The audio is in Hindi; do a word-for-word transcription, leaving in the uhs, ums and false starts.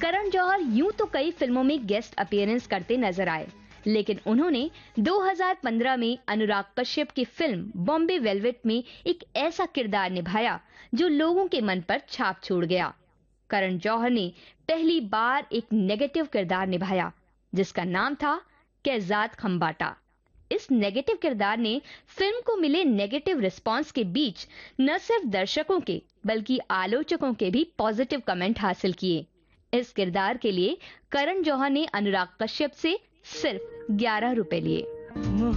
करण जौहर यूं तो कई फिल्मों में गेस्ट अपीयरेंस करते नजर आए, लेकिन उन्होंने दो हज़ार पंद्रह में अनुराग कश्यप की फिल्म बॉम्बे वेलवेट में एक ऐसा किरदार निभाया जो लोगों के मन पर छाप छोड़ गया। करण जौहर ने पहली बार एक नेगेटिव किरदार निभाया जिसका नाम था कैजात खम्बाटा। इस नेगेटिव किरदार ने फिल्म को मिले नेगेटिव रिस्पांस के बीच न सिर्फ दर्शकों के बल्कि आलोचकों के भी पॉजिटिव कमेंट हासिल किए। इस किरदार के लिए करण जौहर ने अनुराग कश्यप से सिर्फ ग्यारह रुपए लिए।